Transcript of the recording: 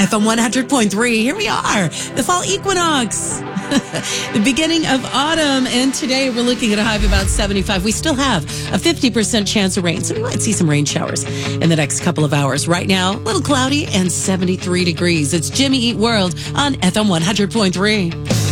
FM 100.3. Here we are, the fall equinox, the beginning of autumn. And today we're looking at a high of about 75. We still have a 50% chance of rain, so we might see some rain showers in the next couple of hours. Right now, a little cloudy and 73 degrees. It's Jimmy Eat World on FM 100.3.